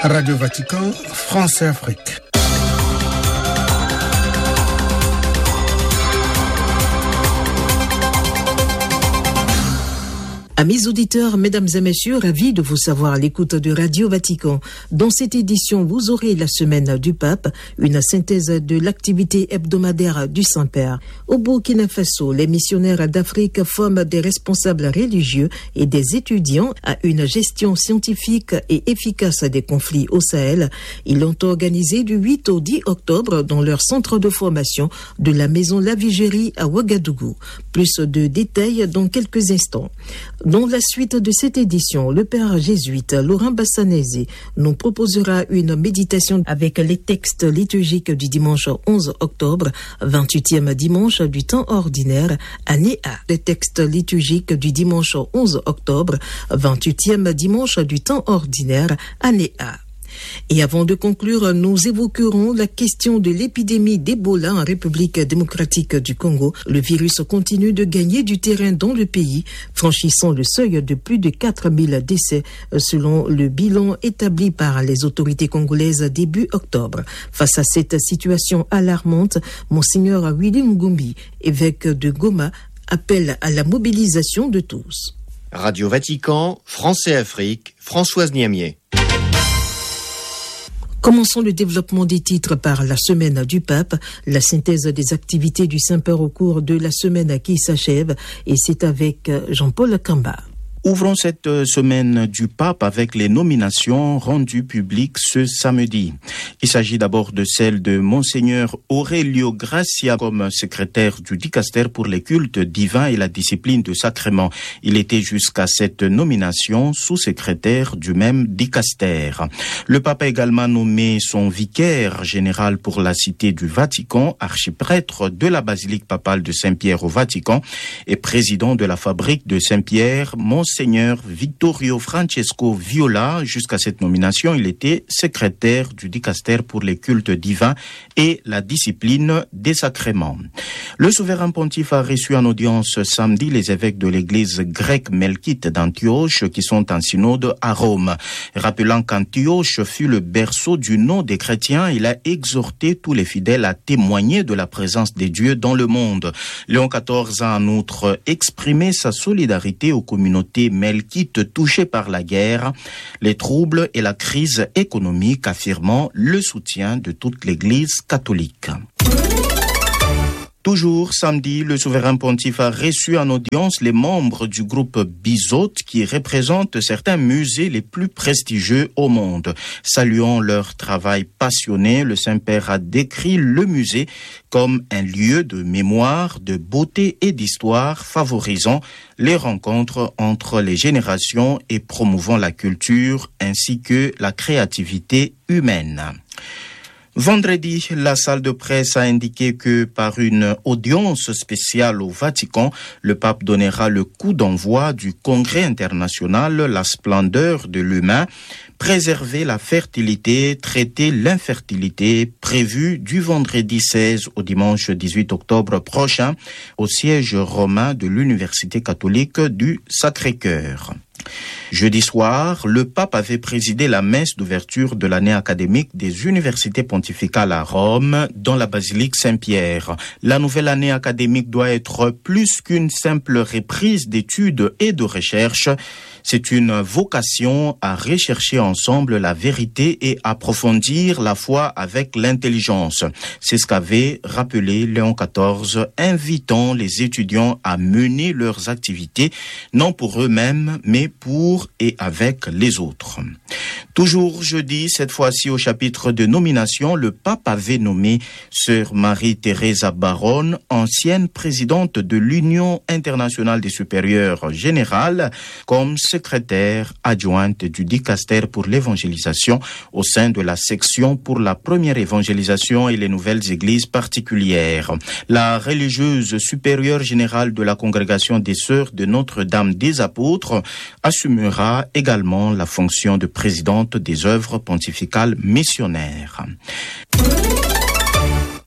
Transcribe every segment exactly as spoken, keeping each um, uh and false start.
Radio Vatican, France et Afrique. Amis auditeurs, mesdames et messieurs, ravis de vous savoir à l'écoute de Radio Vatican. Dans cette édition, vous aurez la semaine du pape, une synthèse de l'activité hebdomadaire du Saint-Père. Au Burkina Faso, les missionnaires d'Afrique forment des responsables religieux et des étudiants à une gestion scientifique et efficace des conflits au Sahel. Ils l'ont organisé du huit au dix octobre dans leur centre de formation de la maison Lavigérie à Ouagadougou. Plus de détails dans quelques instants. Dans la suite de cette édition, le père jésuite Laurent Bassanese nous proposera une méditation avec les textes liturgiques du dimanche onze octobre, vingt-huitième dimanche du temps ordinaire, année A. Les textes liturgiques du dimanche onze octobre, vingt-huitième dimanche du temps ordinaire, année A. Et avant de conclure, nous évoquerons la question de l'épidémie d'Ebola en République démocratique du Congo. Le virus continue de gagner du terrain dans le pays, franchissant le seuil de plus de quatre mille décès selon le bilan établi par les autorités congolaises début octobre. Face à cette situation alarmante, Monseigneur Willy Ngumbi, évêque de Goma, appelle à la mobilisation de tous. Radio Vatican, France et Afrique, Françoise Niamier. Commençons le développement des titres par la semaine du pape, la synthèse des activités du Saint-Père au cours de la semaine qui s'achève, et c'est avec Jean-Paul Kamba. Ouvrons cette semaine du pape avec les nominations rendues publiques ce samedi. Il s'agit d'abord de celle de Monseigneur Aurelio Gracia comme secrétaire du dicaster pour les cultes divins et la discipline de sacrement. Il était jusqu'à cette nomination sous-secrétaire du même dicaster. Le pape a également nommé son vicaire général pour la cité du Vatican, archiprêtre de la basilique papale de Saint-Pierre au Vatican et président de la fabrique de Saint-Pierre, Monseigneur Seigneur Vittorio Francesco Viola. Jusqu'à cette nomination, il était secrétaire du dicaster pour les cultes divins et la discipline des sacrements. Le souverain pontife a reçu en audience samedi les évêques de l'église grecque melkite d'Antioche qui sont en synode à Rome. Rappelant qu'Antioche fut le berceau du nom des chrétiens, il a exhorté tous les fidèles à témoigner de la présence des dieux dans le monde. Léon quatorze a en outre exprimé sa solidarité aux communautés melkites touchées par la guerre, les troubles et la crise économique, affirmant le soutien de toute l'Église catholique. Toujours samedi, le souverain pontife a reçu en audience les membres du groupe Bizotte qui représentent certains musées les plus prestigieux au monde. Saluant leur travail passionné, le Saint-Père a décrit le musée comme un lieu de mémoire, de beauté et d'histoire favorisant les rencontres entre les générations et promouvant la culture ainsi que la créativité humaine. Vendredi, la salle de presse a indiqué que par une audience spéciale au Vatican, le pape donnera le coup d'envoi du congrès international La splendeur de l'humain, préserver la fertilité, traiter l'infertilité, prévu du vendredi seize au dimanche dix-huit octobre prochain au siège romain de l'Université catholique du Sacré-Cœur. Jeudi soir, le pape avait présidé la messe d'ouverture de l'année académique des universités pontificales à Rome, dans la basilique Saint-Pierre. La nouvelle année académique doit être plus qu'une simple reprise d'études et de recherche. C'est une vocation à rechercher ensemble la vérité et approfondir la foi avec l'intelligence. C'est ce qu'avait rappelé Léon quatorze, invitant les étudiants à mener leurs activités, non pour eux-mêmes, mais pour et avec les autres. Toujours jeudi, cette fois-ci au chapitre de nomination, le pape avait nommé Sœur Marie-Thérèse Baronne, ancienne présidente de l'Union internationale des supérieurs générales, comme secrétaire adjointe du dicaster pour l'évangélisation au sein de la section pour la première évangélisation et les nouvelles églises particulières. La religieuse supérieure générale de la congrégation des Sœurs de Notre-Dame des Apôtres assumera également la fonction de présidente des œuvres pontificales missionnaires.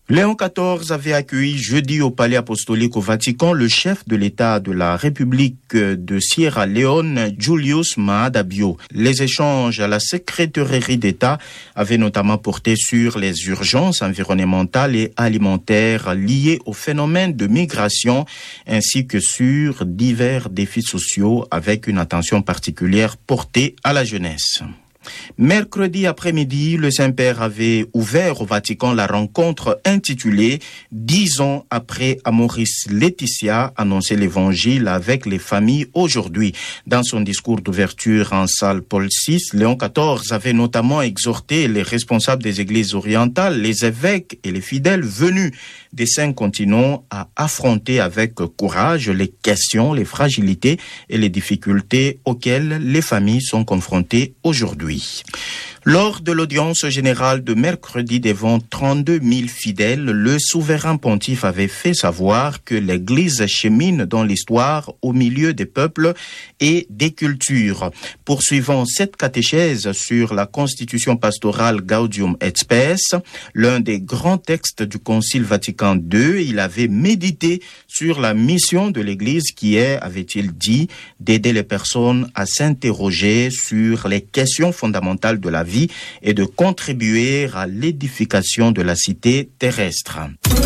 Léon quatorze avait accueilli jeudi au Palais apostolique au Vatican le chef de l'État de la République de Sierra Leone, Julius Maada Bio. Les échanges à la secrétairerie d'État avaient notamment porté sur les urgences environnementales et alimentaires liées au phénomène de migration ainsi que sur divers défis sociaux avec une attention particulière portée à la jeunesse. Mercredi après-midi, le Saint-Père avait ouvert au Vatican la rencontre intitulée « Dix ans après Amoris Laetitia, annoncer l'Évangile avec les familles aujourd'hui ». Dans son discours d'ouverture en salle Paul six, Léon quatorze avait notamment exhorté les responsables des églises orientales, les évêques et les fidèles venus des cinq continents à affronter avec courage les questions, les fragilités et les difficultés auxquelles les familles sont confrontées aujourd'hui. Lors de l'audience générale de mercredi devant trente-deux mille fidèles, le souverain pontife avait fait savoir que l'Église chemine dans l'histoire au milieu des peuples et des cultures. Poursuivant cette catéchèse sur la constitution pastorale Gaudium et Spes, l'un des grands textes du Concile Vatican deux, il avait médité sur la mission de l'Église qui est, avait-il dit, d'aider les personnes à s'interroger sur les questions fondamentales de la vie et de contribuer à l'édification de la cité terrestre.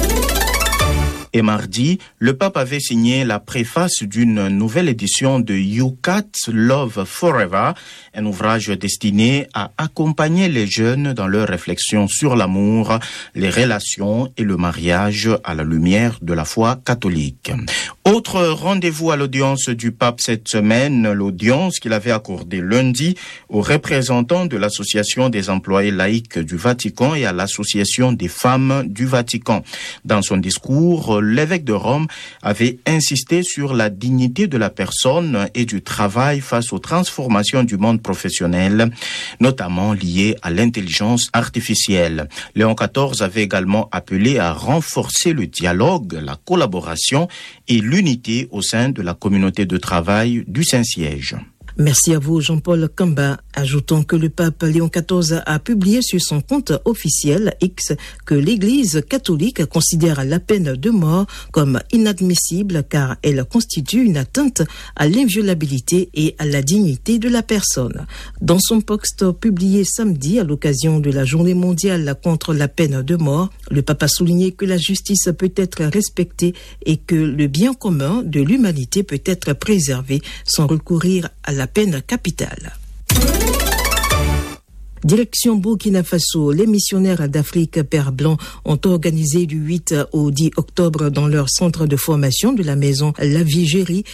Et mardi, le pape avait signé la préface d'une nouvelle édition de Yucat Love Forever, un ouvrage destiné à accompagner les jeunes dans leur réflexion sur l'amour, les relations et le mariage à la lumière de la foi catholique. Autre rendez-vous à l'audience du pape cette semaine, l'audience qu'il avait accordée lundi aux représentants de l'Association des employés laïcs du Vatican et à l'Association des femmes du Vatican. Dans son discours, l'évêque de Rome avait insisté sur la dignité de la personne et du travail face aux transformations du monde professionnel, notamment liées à l'intelligence artificielle. Léon quatorze avait également appelé à renforcer le dialogue, la collaboration et l'unité au sein de la communauté de travail du Saint-Siège. Merci à vous, Jean-Paul Kamba. Ajoutons que le pape Léon quatorze a publié sur son compte officiel X que l'Église catholique considère la peine de mort comme inadmissible car elle constitue une atteinte à l'inviolabilité et à la dignité de la personne. Dans son post publié samedi à l'occasion de la Journée mondiale contre la peine de mort, le pape a souligné que la justice peut être respectée et que le bien commun de l'humanité peut être préservé sans recourir à la peine capitale. Direction Burkina Faso, les missionnaires d'Afrique Père Blanc ont organisé du huit au dix octobre dans leur centre de formation de la maison La Vigérie